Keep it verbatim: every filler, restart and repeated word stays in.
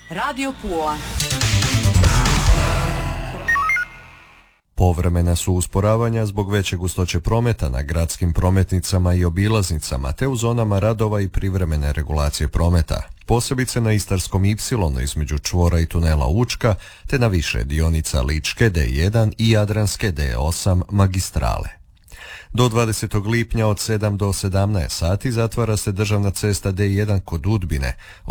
Radio Pula. Povremena su usporavanja zbog veće gustoće prometa na gradskim prometnicama i obilaznicama, te u zonama radova i privremene regulacije prometa, posebice na Istarskom ipsilonu između čvora i tunela Učka, te na više dionica Ličke D jedan i Jadranske D osam magistrale. Do dvadesetog lipnja od sedam do sedamnaest sati zatvara se državna cesta D jedan kod Udbine,